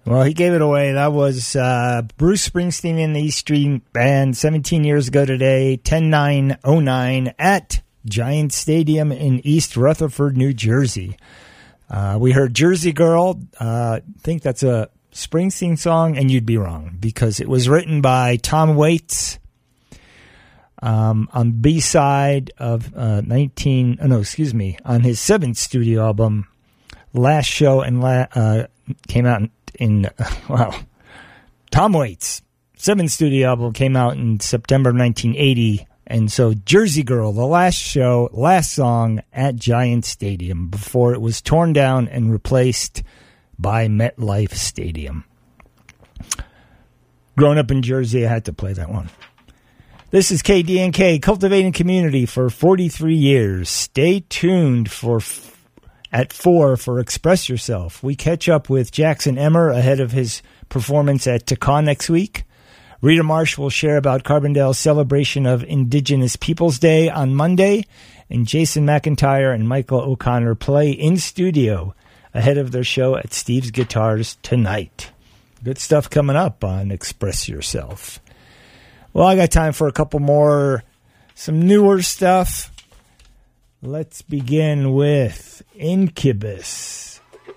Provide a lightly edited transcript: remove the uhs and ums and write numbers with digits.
Well, he gave it away. That was Bruce Springsteen and the East Street Band 17 years ago today, 10/9/09 at Giant Stadium in East Rutherford, New Jersey. We heard Jersey Girl. I think that's a Springsteen song, and you'd be wrong because it was written by Tom Waits on B-side of on his seventh studio album, Last Show, and came out in Tom Waits' seventh studio album came out in September of 1980. And so Jersey Girl, the last show, last song at Giant Stadium before it was torn down and replaced by MetLife Stadium. Growing up in Jersey, I had to play that one. This is KDNK, cultivating community for 43 years. Stay tuned at 4 for Express Yourself. We catch up with Jackson Emmer ahead of his performance at TACON next week. Rita Marsh will share about Carbondale's celebration of Indigenous Peoples Day on Monday, and Jason McIntyre and Michael O'Connor play in studio ahead of their show at Steve's Guitars tonight. Good stuff coming up on Express Yourself. Well, I got time for a couple more, some newer stuff. Let's begin with Incubus.